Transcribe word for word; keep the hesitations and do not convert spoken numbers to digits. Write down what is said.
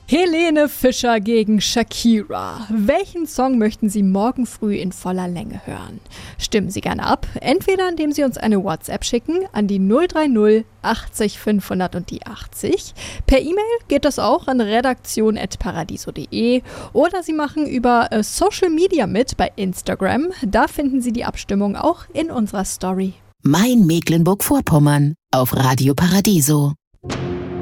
Helene Fischer gegen Shakira. Welchen Song möchten Sie morgen früh in voller Länge hören? Stimmen Sie gerne ab, entweder indem Sie uns eine WhatsApp schicken an die null drei null achtzig fünfhundert und die achtzig. Per E-Mail geht das auch an redaktion at paradiso punkt de oder Sie machen über äh, Social Media mit bei Instagram. Da finden Sie die Abstimmung auch in unserer Story. Mein Mecklenburg-Vorpommern auf Radio Paradiso.